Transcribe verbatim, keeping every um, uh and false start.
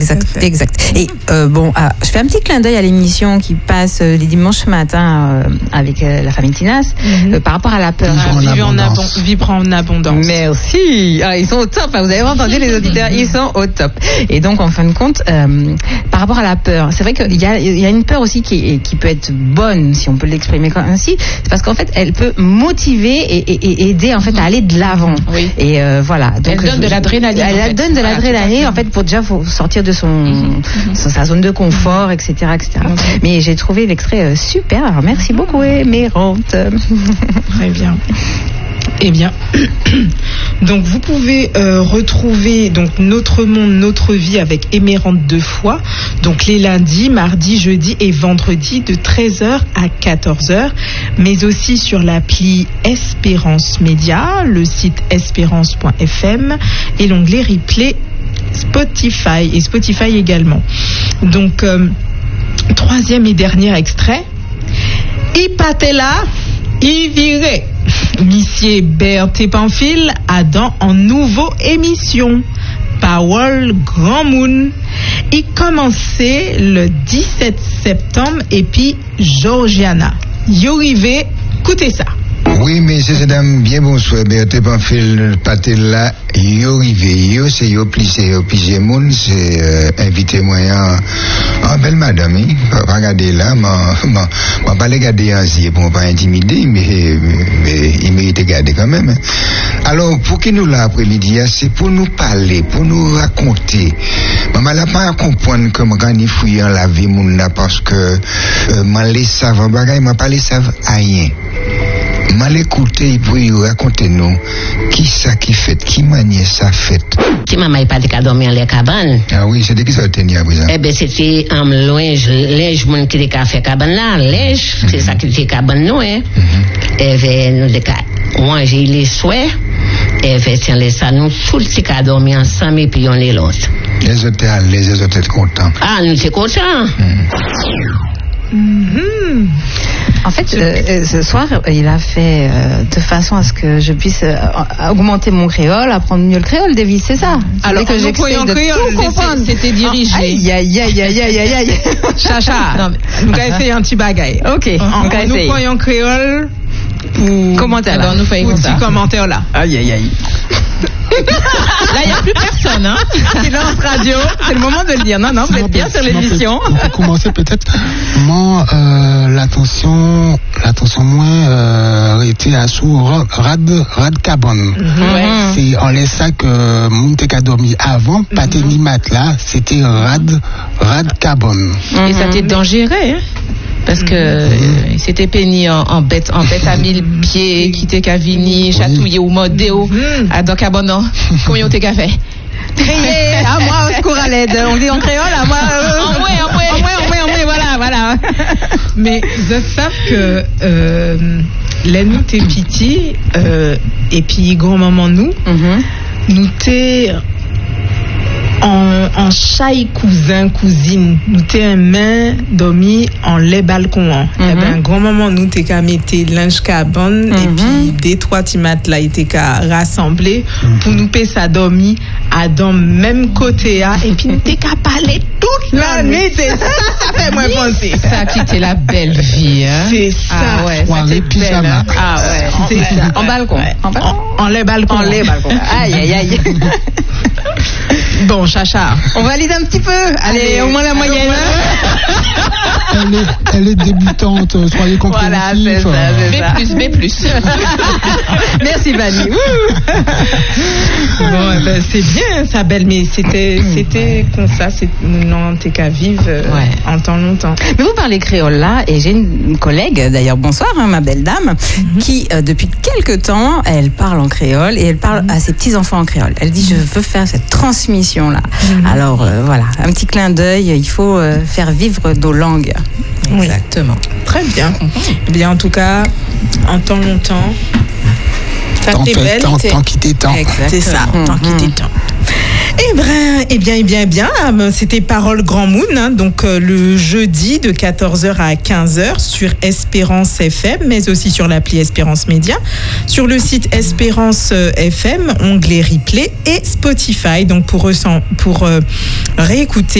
exact, exact. Et euh, bon, ah, je fais un petit clin d'œil à l'émission qui passe euh, les dimanches matin euh, avec euh, la famille Tinas mm-hmm. euh, par rapport à la peur. Ah, vivre, en abondance. vivre en abondance. Merci. Ah, ils sont au top. Hein, vous avez entendu les auditeurs, ils sont au top. Et donc, en fin de compte, euh, par rapport à la peur, c'est vrai qu'il y a, il y a une peur aussi qui, qui peut être bonne, si on peut l'exprimer ainsi. C'est parce qu'en fait, elle peut motiver et, et, et aider en fait à aller de l'avant. Oui. Et euh, voilà. Donc, elle donne je, de l'adrénaline. Elle, elle donne de voilà, l'adrénaline en fait pour déjà faut sortir de son, mm-hmm. sa zone de confort, et cetera, et cetera. Mm-hmm. Mais j'ai trouvé l'extrait euh, super. Alors, merci beaucoup, Émérante. Très bien. Eh bien, donc vous pouvez euh, retrouver donc Notre Monde, Notre Vie avec Émérante deux fois, donc les lundis, mardis, jeudis et vendredis de treize heures à quatorze heures, mais aussi sur l'appli Espérance Média, le site espérance point f m et l'onglet replay Spotify et Spotify également. Donc, euh, troisième et dernier extrait. Ipatela, Iviré. Monsieur Berthe Pamphile a dans en nouveau émission Parole Grand Moon. Il commençait le dix-sept septembre et puis Georgiana. Yorivé, écoutez ça. Oui, messieurs et dames, bien bonsoir. Berthe Pamphile, Patella, yo rivé, yo c'est yo plissé, yo pissé moun, c'est euh, invité moyen en belle madame, hein. Pas regarder là, m'a m'a pas les garder ainsi pour pas intimider, mais mais il mérite de garder quand même. Alors pour qui nous là après-midi, c'est pour nous parler, pour nous raconter. Maman là pas comprendre comment gagner fouiller la vie moun là parce que euh, m'en les savent bagay, m'a pas les savent rien. Mal écouter pour raconter nous qui ça qui fait, qui manière ça fait. Si maman n'est pas de dormir dans les cabanes. Ah oui, c'était qui ça tenait à présent? Eh bien, c'était un um, linge, linge moun qui était fait cabane là, linge, mm-hmm. c'est ça qui était cabane nous, hein. Mm-hmm. Et bien, nous avons mangé les souhaits, et bien, tiens, les ça, nous tous les cas dormir ensemble et puis on les l'autre. Les autres, les autres étaient contents. Ah, nous sommes contents. Mm. Mm-hmm. En fait, euh, ce soir, il a fait euh, de façon à ce que je puisse euh, augmenter mon créole, apprendre mieux le créole, David, c'est ça. Alors, que j'ai créole, c'était dirigé. Aïe, aïe, aïe, aïe, aïe, aïe, aïe. Chacha, non, nous allons essayer un petit bagaille. Ok, on va essayer. Nous croyons créole pour commentaire là. Alors, nous faisons ça. Petit commentaire là. Aïe, aïe, aïe. Là, il n'y a plus personne, hein. Silence radio, c'est le moment de le dire. Non, non, vous êtes bien sur l'émission. On peut commencer peut-être. Moi, euh, l'attention, l'attention moins euh, était à sous rad, rad cabane. Mm-hmm. Ouais. C'est en laisse ça que Mountek a dormi avant, mm-hmm. pas ni matelas, c'était rad, rad cabane. Mm-hmm. Et ça t'est dangereux, hein. Parce que euh, c'était péni en, en bête, en bête à mille pieds, qui t'es qu'à vini, chatouiller ou modéo, à donc à bon nom. Combien t'es qu'à fait? Crier, à moi, au secours à l'aide. On dit en créole, à moi. En moins, en moins. En moins, en moins, en moins, voilà, voilà. Mais vous savez que, euh, là, nous, t'es piti, euh, et puis, grand maman, nous, mm-hmm. nous, t'es, en, en chaille cousin, cousine, nous t'es un main dormi en les balcons. Hein. Mm-hmm. Eh ben, grand maman, nous t'es qu'à mettre linge cabane, mm-hmm. et puis des trois timates là, il t'es qu'à rassembler mm-hmm. pour nous payer sa dormi à dans même côté, hein, et puis nous t'es qu'à parler toute la nuit. C'est ça, ça fait moins penser. Ça qui était la belle vie, hein. C'est ça. Ah ouais, c'était belle, hein. Ah ouais, c'est ouais. ça. En balcon. Ouais. En balcon. En, en les balcons. En les balcons. Aïe, aïe, aïe. Bon, Chacha. On valide un petit peu. Allez, Allez au moins la moyenne. Elle est, elle est débutante, soyez compréhensifs. Voilà, c'est ça, c'est B plus, B plus. Merci, Vanny. Bon, ben, c'est bien, ça belle, mais c'était, c'était comme ça, c'est, non, t'es qu'à vivre euh, ouais. en temps longtemps. Mais vous parlez créole là, et j'ai une collègue, d'ailleurs, bonsoir, hein, ma belle dame, mm-hmm. qui, euh, depuis quelque temps, elle parle en créole et elle parle mm-hmm. à ses petits-enfants en créole. Elle dit, je veux faire cette transmission-là. Mm-hmm. Alors, euh, voilà, un petit clin d'œil, il faut euh, faire vivre nos langues. Exactement. Oui. Très bien. Mm-hmm. Eh bien, en tout cas, en temps longtemps, ça tant t'est belle. Tant, tant qu'il t'est temps. C'est ça, mm-hmm. tant qu'il t'est temps. Eh bien, eh bien, eh bien, eh bien, c'était Parole Grand Moon, hein, donc euh, le jeudi de quatorze heures à quinze heures sur Espérance F M, mais aussi sur l'appli Espérance Média, sur le site Espérance F M, onglet replay et Spotify. Donc pour, pour euh, réécouter